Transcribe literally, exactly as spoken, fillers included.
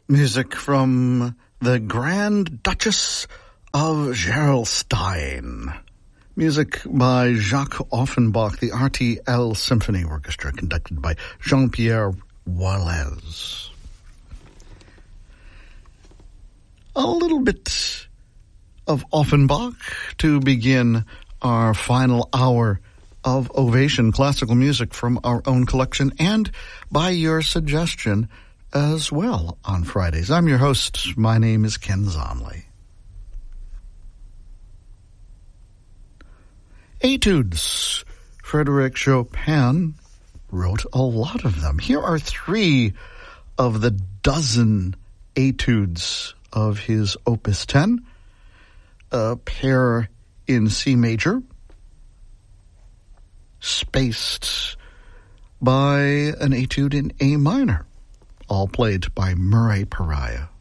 Music from the Grand Duchess of Gerolstein. Music by Jacques Offenbach, the R T L Symphony Orchestra, conducted by Jean-Pierre Wailez. A little bit of Offenbach to begin our final hour of Ovation classical music from our own collection, and by your suggestion as well on Fridays. I'm your host. My name is Ken Zonley. Etudes. Frédéric Chopin wrote a lot of them. Here are three of the dozen etudes of his Opus ten. A pair in C major, spaced by an etude in A minor, all played by Murray Pariah.